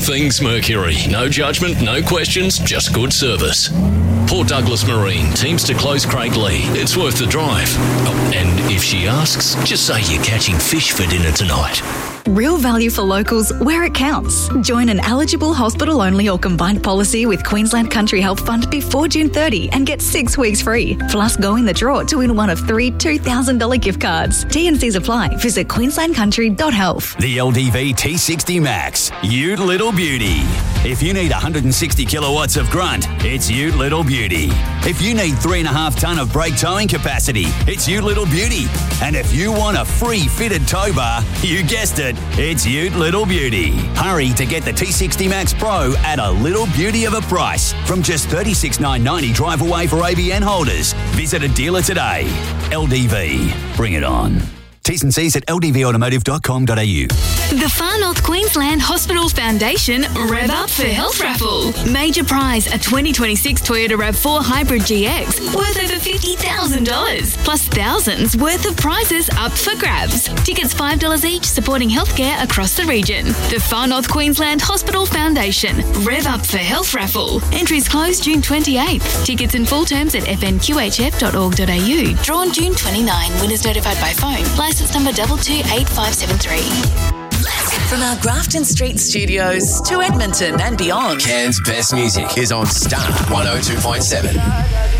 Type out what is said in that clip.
Things Mercury. No judgment, no questions, just good service. Port Douglas Marine teams to close Craig Lee. It's worth the drive. Oh, and if she asks, just say you're catching fish for dinner tonight. Real value for locals where it counts. Join an eligible hospital-only or combined policy with Queensland Country Health Fund before June 30 and get 6 weeks free. Plus, go in the draw to win one of 3 $2,000 gift cards. T&Cs apply. Visit queenslandcountry.health. The LDV T60 Max. Ute Little Beauty. If you need 160 kilowatts of grunt, it's Ute Little Beauty. If you need 3.5 tonne of brake towing capacity, it's Ute Little Beauty. And if you want a free fitted tow bar, you guessed it, it's Ute Little Beauty. Hurry to get the T60 Max Pro at a little beauty of a price from just $36,990 drive away for ABN holders. Visit a dealer today. LDV. Bring it on. T's and C's at ldvautomotive.com.au. The Far North Queensland Hospital Foundation Rev Up for Health Raffle. Major prize, a 2026 Toyota RAV4 Hybrid GX worth over $50,000. Plus thousands worth of prizes up for grabs. Tickets $5 each, supporting healthcare across the region. The Far North Queensland Hospital Foundation Rev Up for Health Raffle. Entries close June 28th. Tickets in full terms at fnqhf.org.au. Drawn June 29. Winners notified by phone. Licence number 228573. From our Grafton Street studios to Edmonton and beyond. Cairns' best music is on Star 102.7.